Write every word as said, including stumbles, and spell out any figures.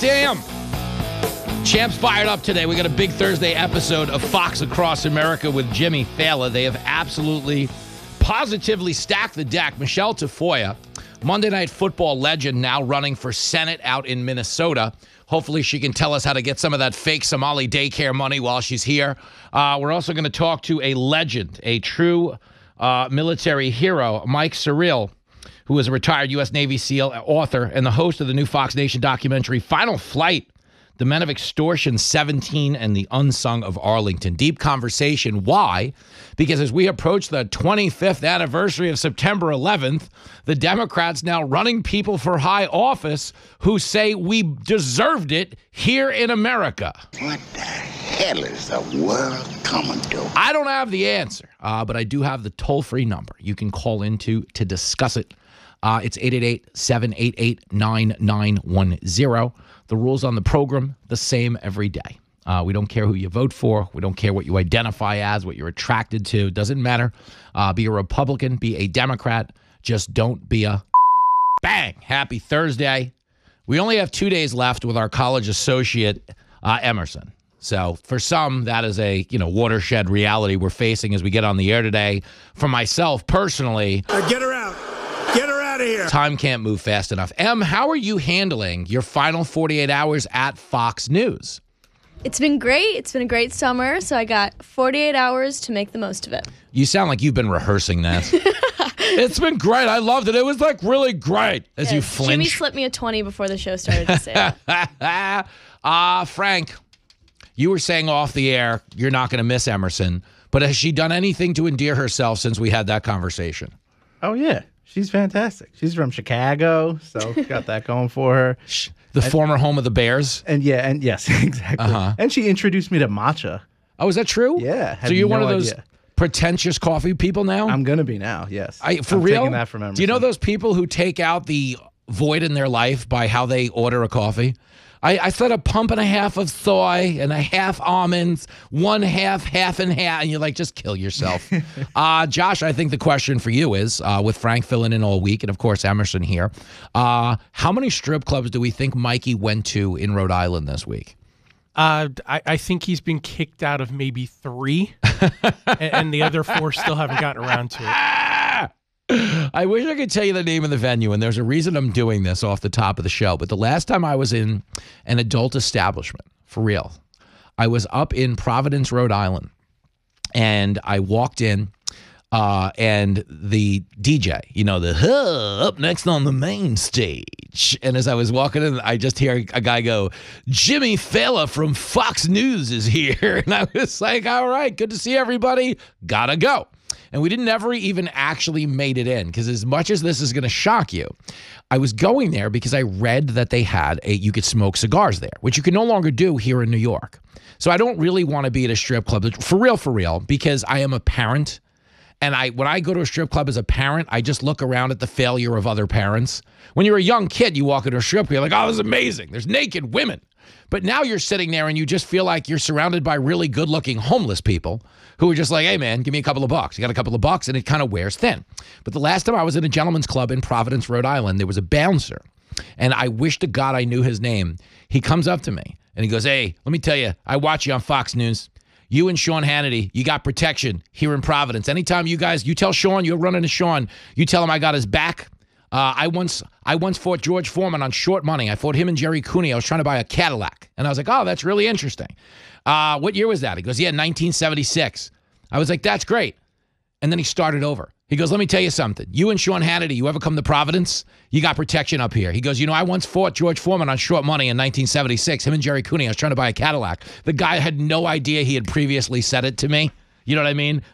damn. Champ's fired up today. We got a big Thursday episode of Fox Across America with Jimmy Fallon. They have absolutely, positively stacked the deck. Michelle Tafoya, Monday Night Football legend, now running for Senate out in Minnesota. Hopefully she can tell us how to get some of that fake Somali daycare money while she's here. Uh, we're also going to talk to a legend, a true uh, military hero, Mike Surreal, who is a retired U S Navy SEAL, author, and the host of the new Fox Nation documentary, Final Flight, The Men of Extortion seventeen and the Unsung of Arlington. Deep conversation. Why? Because as we approach the twenty-fifth anniversary of September eleventh, the Democrats now running people for high office who say we deserved it here in America. What the hell is the world coming to? I don't have the answer, uh, but I do have the toll-free number you can call into to discuss it. Uh, it's eight eight eight, seven eight eight, nine nine one zero. The rules on the program, the same every day. Uh, we don't care who you vote for. We don't care what you identify as, what you're attracted to. Doesn't matter. Uh, be a Republican, be a Democrat. Just don't be a bang. Happy Thursday. We only have two days left with our college associate, uh, Emerson. So for some, that is a you know watershed reality we're facing as we get on the air today. For myself, personally... Uh, get her out. Get her out of here. Time can't move fast enough. Em, how are you handling your final forty-eight hours at Fox News? It's been great. It's been a great summer, so I got forty-eight hours to make the most of it. You sound like you've been rehearsing that. It's been great. I loved it. It was like really great. As Yeah, you flinch. Jimmy slipped me a twenty before the show started to say that. uh, Frank, you were saying off the air you're not going to miss Emerson, but has she done anything to endear herself since we had that conversation? Oh, yeah. She's fantastic. She's from Chicago, so got that going for her. The and, former home of the Bears? And yeah, and yes, exactly. Uh-huh. And she introduced me to matcha. Oh, is that true? Yeah. So you're no one of those idea. pretentious coffee people now? I'm going to be now, yes. I, for I'm real? taking that from Emerson. Do you know those people who take out the void in their life by how they order a coffee? I, I said a pump and a half of soy and a half almonds, one half, half and half, and you're like, just kill yourself. uh, Josh, I think the question for you is, uh, with Frank filling in all week and, of course, Emerson here, uh, how many strip clubs do we think Mikey went to in Rhode Island this week? Uh, I, I think he's been kicked out of maybe three, and, and the other four still haven't gotten around to it. I wish I could tell you the name of the venue, and there's a reason I'm doing this off the top of the show. But the last time I was in an adult establishment, for real, I was up in Providence, Rhode Island, and I walked in, uh, and the D J, you know, the huh, up next on the main stage. And as I was walking in, I just hear a guy go, Jimmy Fallon from Fox News is here. And I was like, all right, good to see everybody. Gotta go. And we didn't ever even actually made it in, because as much as this is going to shock you, I was going there because I read that they had a, you could smoke cigars there, which you can no longer do here in New York. So I don't really want to be at a strip club, for real, for real, because I am a parent. And I, when I go to a strip club as a parent, I just look around at the failure of other parents. When you're a young kid, you walk into a strip club, you're like, oh, this is amazing. There's naked women. But now you're sitting there and you just feel like you're surrounded by really good-looking homeless people who are just like, hey, man, give me a couple of bucks. You got a couple of bucks, and it kind of wears thin. But the last time I was in a gentleman's club in Providence, Rhode Island, there was a bouncer, and I wish to God I knew his name. He comes up to me, and he goes, hey, let me tell you, I watch you on Fox News. You and Sean Hannity, you got protection here in Providence. Anytime you guys, you tell Sean, you're running to Sean, you tell him I got his back. Uh, I once I once fought George Foreman on short money. I fought him and Jerry Cooney. I was trying to buy a Cadillac. And I was like, oh, that's really interesting. Uh, what year was that? He goes, yeah, nineteen seventy-six. I was like, that's great. And then he started over. He goes, let me tell you something. You and Sean Hannity, you ever come to Providence? You got protection up here. He goes, you know, I once fought George Foreman on short money in nineteen seventy-six. Him and Jerry Cooney. I was trying to buy a Cadillac. The guy had no idea he had previously said it to me. You know what I mean?